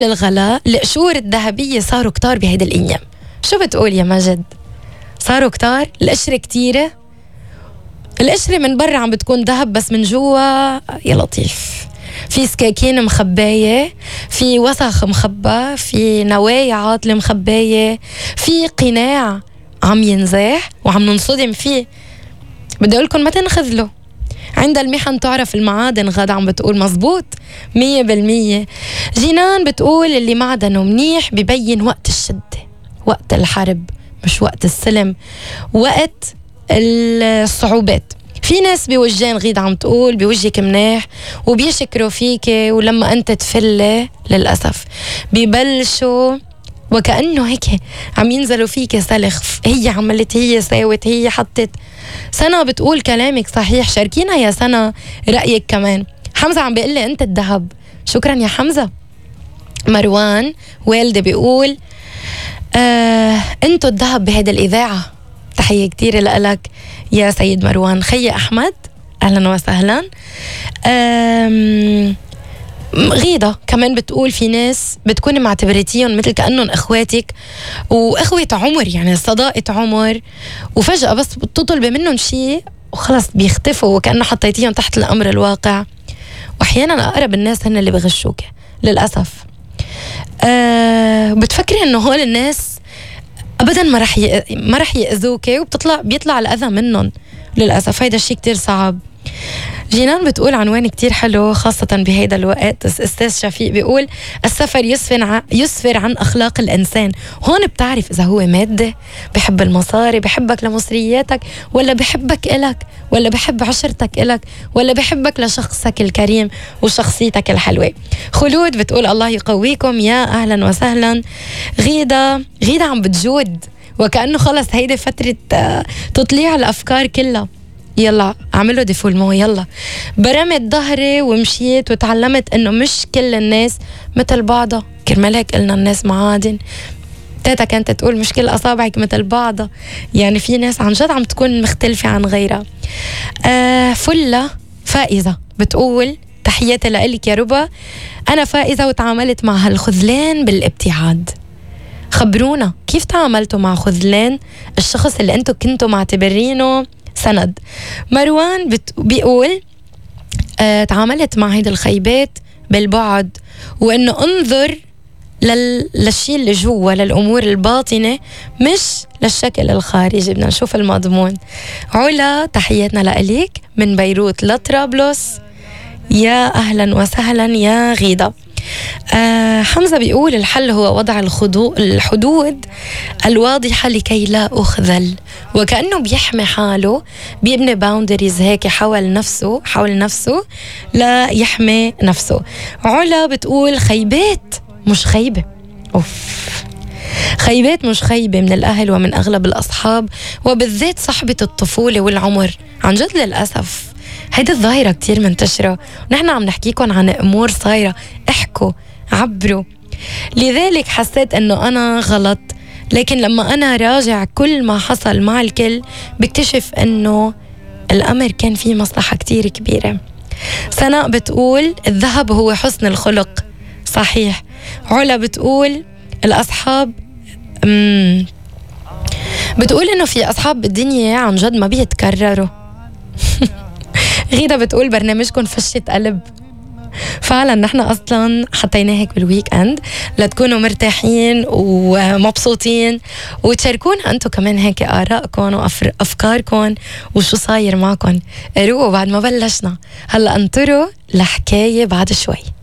الغلاء القشور الذهبية صاروا كتار بهيدا الأيام. شو بتقول يا مجد؟ صاروا كتار؟ القشرة كتيرة؟ القشرة من برا عم بتكون ذهب بس من جوا يا لطيف في سكاكين مخباية، في وسخ مخبى، في نوايا عاطلة مخباية، في قناع عم ينزاح وعم ننصدم فيه. بدي أقول لكم ما تنخذلوا، عند المحن تعرف المعادن. غدا عم بتقول مزبوط 100%. جنان بتقول اللي معدنه منيح ببين وقت الشدة، وقت الحرب، مش وقت السلم، وقت الصعوبات. في ناس بوجهين غيد عم تقول بوجهك منيح وبيشكروا فيك، ولما أنت تفلي للأسف بيبلشوا وكأنه هيك عم ينزلوا فيك سلخ. هي عملت، هي ساوت، هي حطت. سنة بتقول كلامك صحيح، شاركينا يا سنة رأيك كمان. حمزة عم بيقول لي أنت الذهب. شكرا يا حمزة. مروان والدي بيقول أنتو الذهب بهيدا الإذاعة. تحية كتير لك يا سيد مروان. خي أحمد أهلا وسهلا. غيضة كمان بتقول في ناس بتكون معتبرتيهم مثل كأنهم إخواتك وإخوة عمر، يعني صداقة عمر، وفجأة بس بتطلبي منهم شيء وخلص بيختفوا وكأنه حطيتيهم تحت الأمر الواقع. وأحيانا أقرب الناس هن اللي بغشوك للأسف. بتفكري إنه هول الناس أبدا ما رح يأذوك، بيطلع الأذى منهم للأسف. هيدا الشيء كتير صعب. جينان بتقول عنوان كتير حلو خاصة بهيدا الوقت. أستاذ شفيق بيقول السفر يسفر عن أخلاق الإنسان. هون بتعرف إذا هو مادة، بحب المصاري، بحبك لمصرياتك، ولا بحبك إلك، ولا بحب عشرتك إلك، ولا بحبك لشخصك الكريم وشخصيتك الحلوة. خلود بتقول الله يقويكم يا أهلا وسهلا. غيدة عم بتجود وكأنه خلص هيدا فترة تطليع الأفكار كلها. يلا اعملوا ديفولمو. يلا برمت ظهري ومشيت وتعلمت انه مش كل الناس مثل بعضها. كرمال هيك قلنا الناس معادن. تاتا كانت تقول مش كل اصابعك مثل بعضها، يعني في ناس عن جد عم تكون مختلفة عن غيرها. فلة فائزة بتقول تحياتي لك يا ربا، انا فائزة وتعاملت مع هالخذلان بالابتعاد. خبرونا كيف تعاملتوا مع خذلان الشخص اللي انتوا كنتوا معتبرينه سند. مروان بيقول تعاملت مع هيدا الخيبات بالبعد، وانه انظر للشيء اللي جوا، للامور الباطنه مش للشكل الخارجي، بدنا نشوف المضمون. علا تحياتنا لك من بيروت لطرابلس. يا اهلا وسهلا يا غيضة. حمزة بيقول الحل هو وضع الحدود الواضحة لكي لا أخذل، وكأنه بيحمي حاله، بيبني باوندريز هيك حول نفسه لا يحمي نفسه. علا بتقول خيبات مش خيبة. خيبات مش خيبة من الأهل ومن أغلب الأصحاب، وبالذات صحبة الطفولة والعمر. عن جد للأسف هيدا الظاهرة كتير منتشرة، ونحن عم نحكيكم عن أمور صايرة. احكوا، عبروا. لذلك حسيت أنه أنا غلط، لكن لما أنا راجع كل ما حصل مع الكل بكتشف أنه الأمر كان فيه مصلحة كتير كبيرة. سناء بتقول الذهب هو حسن الخلق. صحيح. علا بتقول الأصحاب بتقول أنه في أصحاب بالدنيا عن جد ما بيتكرروا. غيدة بتقول برنامجكم فشة قلب. فعلا نحن أصلا حطيناه هيك بالويك أند لتكونوا مرتاحين ومبسوطين، وتشاركونا أنتوا كمان هيك آرائكم وأفكاركم وشو صاير معكم. روقوا بعد ما بلشنا. هلأ انطروا لحكاية بعد شوي.